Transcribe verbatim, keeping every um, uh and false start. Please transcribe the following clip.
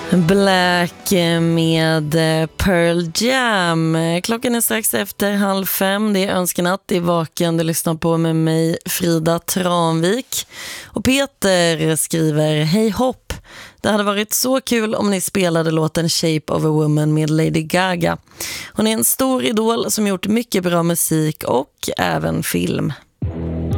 Black med Pearl Jam. Klockan är strax efter halv fem. Det är önskenatt i Vaken. Du lyssnar på med mig, Frida Tranvik. Och Peter skriver: Hej hopp. Det hade varit så kul om ni spelade låten Shape of a Woman med Lady Gaga. Hon är en stor idol som gjort mycket bra musik och även film.